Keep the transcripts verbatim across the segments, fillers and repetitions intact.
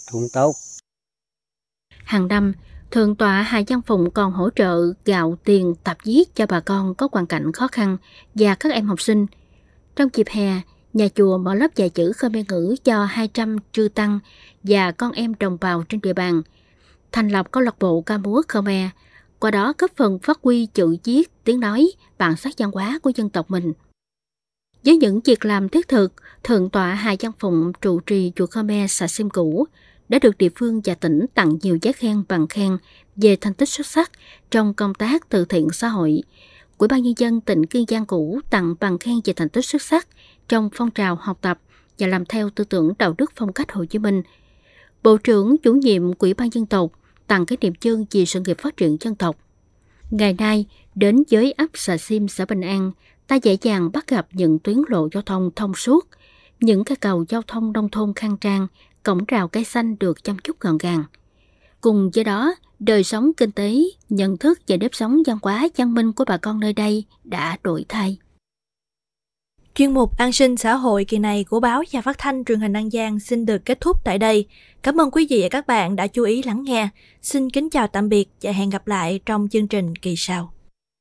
cũng tốt. Hàng năm, Thượng tọa Hà Văn Phụng còn hỗ trợ gạo, tiền, tạp viết cho bà con có hoàn cảnh khó khăn và các em học sinh. Trong dịp hè, nhà chùa mở lớp dạy chữ Khmer ngữ cho hai trăm chư tăng và con em đồng bào trên địa bàn, thành lập câu lạc bộ ca múa Khmer, qua đó góp phần phát huy chữ viết, tiếng nói, bản sắc văn hóa của dân tộc mình. Với những việc làm thiết thực, Thượng tọa Hà Văn Phụng trụ trì chùa Khmer xã Sim Cũ đã được địa phương và tỉnh tặng nhiều giấy khen bằng khen về thành tích xuất sắc trong công tác từ thiện xã hội. Ủy ban nhân dân tỉnh Kiên Giang cũ tặng bằng khen về thành tích xuất sắc trong phong trào học tập và làm theo tư tưởng đạo đức phong cách Hồ Chí Minh. Bộ trưởng chủ nhiệm Ủy ban dân tộc tặng cái niềm chương vì sự nghiệp phát triển dân tộc. Ngày nay, đến với ấp Xà Sim, xã Bình An, ta dễ dàng bắt gặp những tuyến lộ giao thông thông suốt, những cây cầu giao thông nông thôn khang trang, cổng rào cây xanh được chăm chút gọn gàng. Cùng với đó, đời sống kinh tế, nhận thức và nếp sống văn hóa văn minh của bà con nơi đây đã đổi thay. Chuyên mục An sinh xã hội kỳ này của báo Và Phát thanh Truyền hình An Giang xin được kết thúc tại đây. Cảm ơn quý vị và các bạn đã chú ý lắng nghe. Xin kính chào tạm biệt và hẹn gặp lại trong chương trình kỳ sau.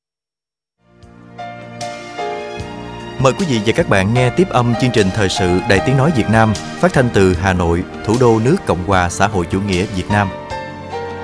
Mời quý vị và các bạn nghe tiếp âm chương trình thời sự Đài Tiếng nói Việt Nam phát thanh từ Hà Nội, thủ đô nước Cộng hòa xã hội chủ nghĩa Việt Nam.